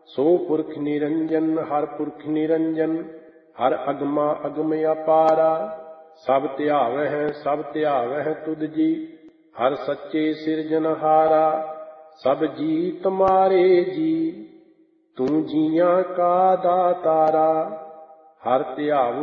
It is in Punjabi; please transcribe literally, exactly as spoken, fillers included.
ਸੋ ਪੁਰਖ ਨਿਰੰਜਨ ਹਰ ਪੁਰਖ ਨਿਰੰਜਨ, ਹਰ ਅਗਮਾ ਅਗਮ ਅਪਾਰਾ। ਸਭ ਧਿਆਵਹਿ ਸਭ ਧਿਆਵਹਿ ਤੁਧ ਜੀ, ਹਰ ਸੱਚੇ ਸਿਰਜਨਹਾਰਾ। ਸਭ ਜੀ ਤੁਮਾਰੇ ਜੀ, ਤੂੰ ਜੀਆਂ ਕਾ ਦਾਤਾਰਾ। ਹਰ ਧਿਆਵੁ